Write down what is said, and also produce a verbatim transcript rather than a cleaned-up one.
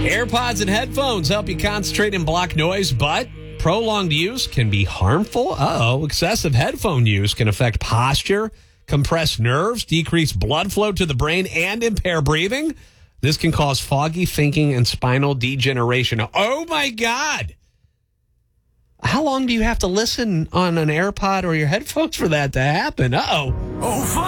AirPods and headphones help you concentrate and block noise, but prolonged use can be harmful. Uh-oh. Excessive headphone use can affect posture, compress nerves, decrease blood flow to the brain, and impair breathing. This can cause foggy thinking and spinal degeneration. Oh, my God. How long do you have to listen on an AirPod or your headphones for that to happen? Uh-oh. Oh,